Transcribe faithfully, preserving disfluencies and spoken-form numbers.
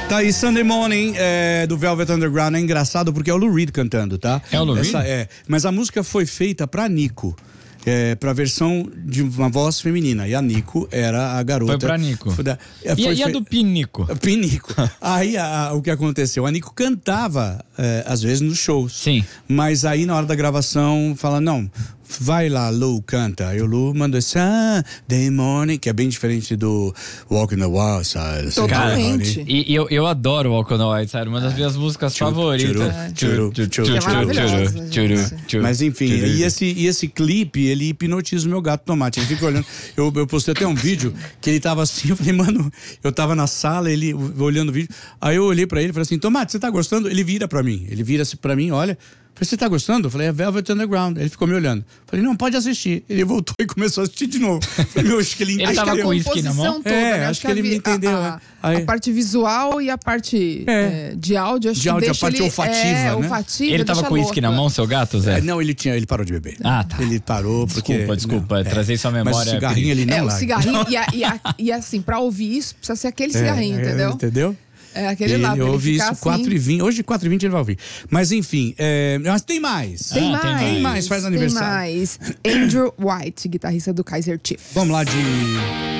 Tá aí, Sunday Morning, é, do Velvet Underground. É engraçado porque é o Lou Reed cantando, tá? É o Lou Reed? Essa, é, mas a música foi feita pra Nico. É, pra versão de uma voz feminina. E a Nico era a garota. Foi pra Nico. Foi da, é, E, foi e a fe... do Pinico? Pinico. Aí a, a, o que aconteceu? A Nico cantava, é, às vezes, nos shows. Sim. Mas aí na hora da gravação, fala, não, vai lá, Lou, canta. Aí o Lou mandou Sunday Morning, que é bem diferente do Walk in the Wild Side. Totalmente. E, e eu, eu adoro Walk on the White Side, uma das minhas músicas Tchuru, favoritas. tchuru, tchuru, tchuru, Que é maravilhosa, tchuru, gente. tchuru. Mas enfim, e esse, e esse clipe, ele hipnotiza o meu gato Tomate. Ele fica olhando. Eu, eu postei até um vídeo que ele tava assim, eu falei, mano, eu tava na sala, ele olhando o vídeo. Aí eu olhei pra ele e falei assim, Tomate, você tá gostando? Ele vira pra mim. Ele vira assim pra mim, olha. Falei, você tá gostando? Eu falei, é Velvet Underground. Ele ficou me olhando. Falei, não, pode assistir. Ele voltou e começou a assistir de novo. Falei, meu, acho que ele Ele acho tava que com uísque na mão? Toda, É, né? acho que ele me a, entendeu, A, né? a, Aí- a parte visual e a parte É. é, de áudio, acho De que áudio, a deixa parte ele, olfativa, é, né? olfativa, Ele tava deixa com uísque na louco. mão, seu gato, Zé? É, não, ele tinha, ele parou de beber. Ah, tá. Ele parou porque... Desculpa, desculpa, não, trazer sua memória. Mas o cigarrinho ele não É, o larga. cigarrinho, e, a, e, a, e assim, pra ouvir isso, precisa ser aquele É, cigarrinho, é, entendeu? Entendeu? É aquele Ele lá, pra ele ouve ficar isso assim. quatro e vinte. Hoje, quatro e vinte ele vai ouvir. Mas enfim, é, mas tem mais. Tem Ah, tem mais. mais. mais, faz aniversário. Tem mais. Andrew White, guitarrista do Kaiser Chiefs. Vamos lá de